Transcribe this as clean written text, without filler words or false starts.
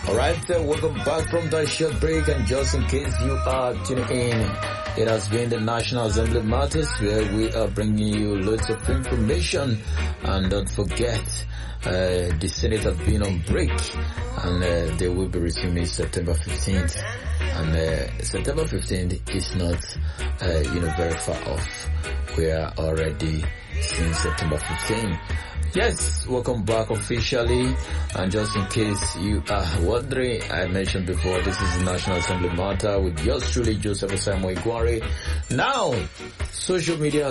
Alright, welcome back from that short break, and just in case you are tuning in, it has been the National Assembly Matters where we are bringing you loads of information. And don't forget, the Senate has been on break, and they will be resuming September 15th. And September 15th is not, very far off. We are already seeing September 15th. Yes, welcome back officially. And just in case you are wondering, I mentioned before, this is the National Assembly Matter with yours truly, Joseph Osaimo Igwari. Now, social media